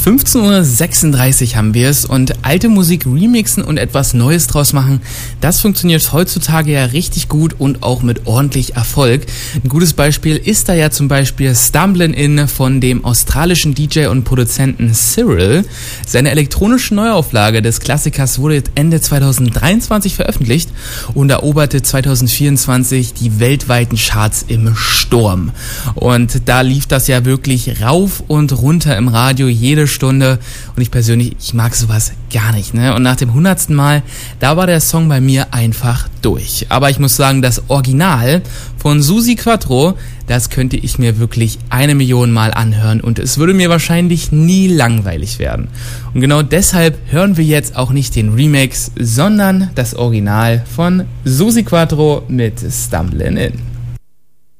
15:36 Uhr haben wir es und alte Musik remixen und etwas Neues draus machen, das funktioniert heutzutage ja richtig gut und auch mit ordentlich Erfolg. Ein gutes Beispiel ist da ja zum Beispiel Stumblin' In von dem australischen DJ und Produzenten Cyril. Seine elektronische Neuauflage des Klassikers wurde Ende 2023 veröffentlicht und eroberte 2024 die weltweiten Charts im Sturm. Und da lief das ja wirklich rauf und runter im Radio jede Stunde und ich persönlich, ich mag sowas gar nicht, ne? Und nach dem 100. Mal, da war der Song bei mir einfach durch. Aber ich muss sagen, das Original von Susi Quatro, das könnte ich mir wirklich 1 Million Mal anhören und es würde mir wahrscheinlich nie langweilig werden. Und genau deshalb hören wir jetzt auch nicht den Remix, sondern das Original von Susi Quatro mit Stumblin' In.